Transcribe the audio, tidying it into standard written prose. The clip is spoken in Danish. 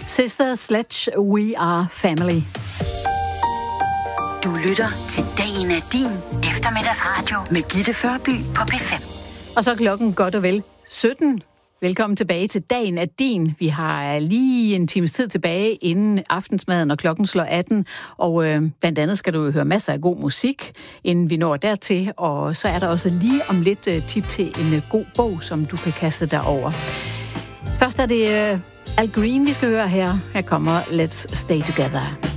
Sister Sledge, We Are Family. Du lytter til Dagen er din eftermiddagsradio med Gitte Førby på P5. Og så er klokken godt og vel 17. Velkommen tilbage til Dagen er din. Vi har lige en times tid tilbage inden aftensmaden, og klokken slår 18. Og blandt andet skal du høre masser af god musik, inden vi når dertil. Og så er der også lige om lidt tip til en god bog, som du kan kaste dig over. Først er det Al Green, vi skal høre her. Her kommer Let's Stay Together.